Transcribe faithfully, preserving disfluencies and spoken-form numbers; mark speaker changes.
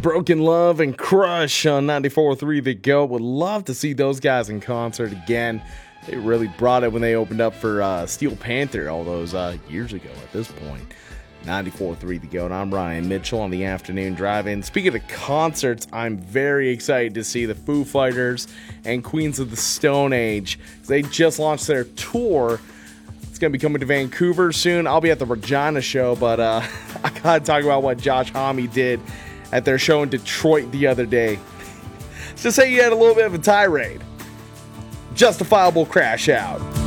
Speaker 1: Broken Love and Crush on ninety-four point three The Goat. Would love to see those guys in concert again. They really brought it when they opened up for uh, Steel Panther all those uh, years ago at this point. ninety-four point three The Goat. I'm Ryan Mitchell on the Afternoon Drive-In. Speaking of concerts, I'm very excited to see the Foo Fighters and Queens of the Stone Age. They just launched their tour. It's going to be coming to Vancouver soon. I'll be at the Regina show, but uh, I got to talk about what Josh Homme did at their show in Detroit the other day. Let's just say he had a little bit of a tirade. Justifiable crash out.